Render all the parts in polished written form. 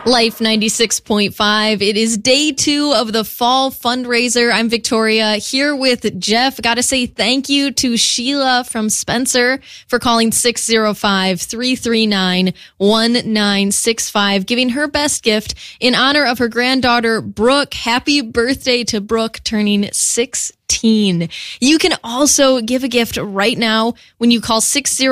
Life 96.5. It is day 2 of the fall fundraiser. I'm Victoria here with Jeff. Got to say thank you to Sheila from Spencer for calling 605-339-1965, giving her best gift in honor of her granddaughter, Brooke. Happy birthday to Brooke, turning 16. You can also give a gift right now when you call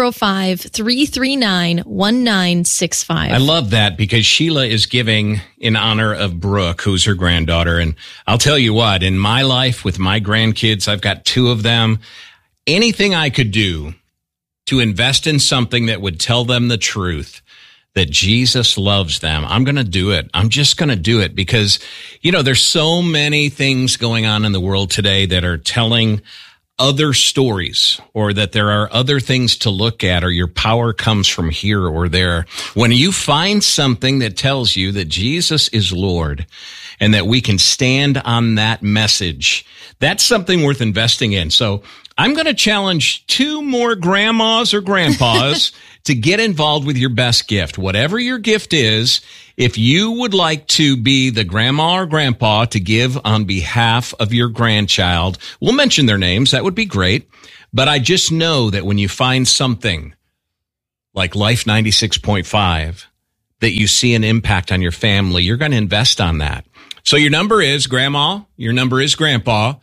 605-339-1965. I love that because Sheila is giving in honor of Brooke, who's her granddaughter. And I'll tell you what, in my life with my grandkids, I've got 2 of them. Anything I could do to invest in something that would tell them the truth, that Jesus loves them, I'm going to do it. I'm just going to do it because, you know, there's so many things going on in the world today that are telling other stories, or that there are other things to look at, or your power comes from here or there. When you find something that tells you that Jesus is Lord and that we can stand on that message, that's something worth investing in. So I'm going to challenge 2 more grandmas or grandpas to get involved with your best gift. Whatever your gift is, if you would like to be the grandma or grandpa to give on behalf of your grandchild, we'll mention their names. That would be great. But I just know that when you find something like Life 96.5, that you see an impact on your family, you're going to invest on that. So your number is grandma, your number is grandpa,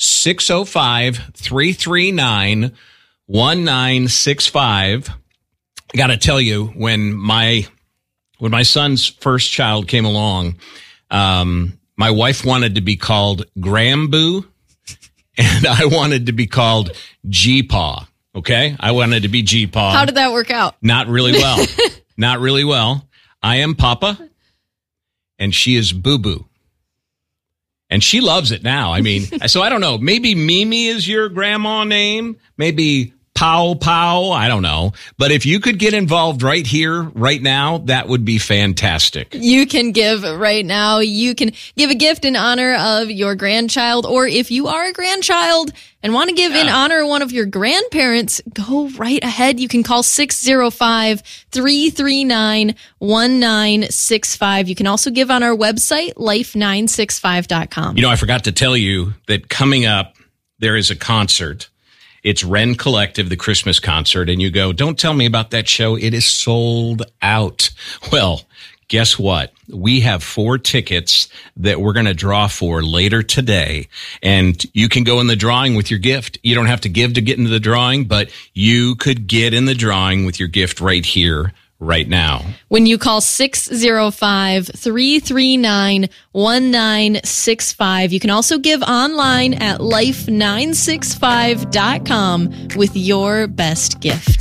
605-339-1965. I got to tell you, when my son's first child came along, my wife wanted to be called Gramboo, and I wanted to be called G-Paw. Okay, I wanted to be G-Paw. How did that work out? Not really well. Not really well. I am Papa, and she is Boo Boo. And she loves it now. I mean, so I don't know. Maybe Mimi is your grandma name. Maybe Pow Pow. I don't know. But if you could get involved right here, right now, that would be fantastic. You can give right now. You can give a gift in honor of your grandchild. Or if you are a grandchild and want to give in honor of one of your grandparents, go right ahead. You can call 605-339-1965. You can also give on our website, life965.com. You know, I forgot to tell you that coming up, there is a concert. It's Wren Collective, the Christmas concert. And you go, don't tell me about that show. It is sold out. Well, guess what? We have 4 tickets that we're going to draw for later today. And you can go in the drawing with your gift. You don't have to give to get into the drawing, but you could get in the drawing with your gift right here, right now. When you call 605-339-1965, you can also give online at life965.com with your best gift.